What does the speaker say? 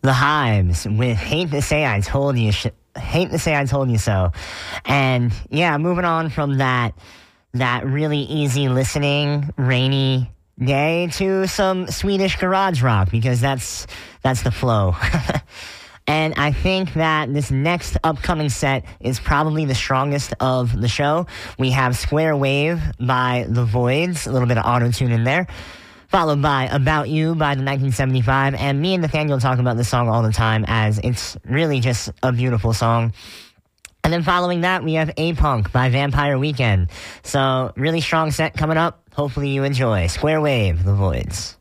The Hives with Hate to Say I Told You So. And yeah, moving on from that really easy listening, rainy day to some Swedish garage rock, because that's the flow. And I think that this next upcoming set is probably the strongest of the show. We have Square Wave by The Voids, a little bit of auto-tune in there, followed by About You by the 1975. And me and Nathaniel talk about this song all the time, as it's really just a beautiful song. And then following that, we have A-Punk by Vampire Weekend. So really strong set coming up. Hopefully you enjoy. Square Wave, The Voids.